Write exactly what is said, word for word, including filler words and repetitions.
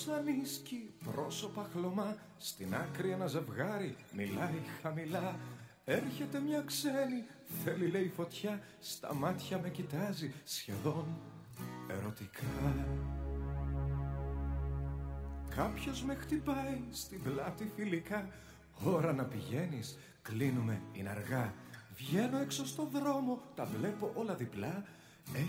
Ανίσκει πρόσωπα χλωμά, στην άκρη ένα ζευγάρι μιλάει χαμηλά. Έρχεται μια ξένη, θέλει λέει φωτιά, στα μάτια με κοιτάζει σχεδόν ερωτικά. Κάποιος με χτυπάει στην πλάτη φιλικά, ώρα να πηγαίνεις, κλείνουμε, είναι αργά. Βγαίνω έξω στο δρόμο, τα βλέπω όλα διπλά.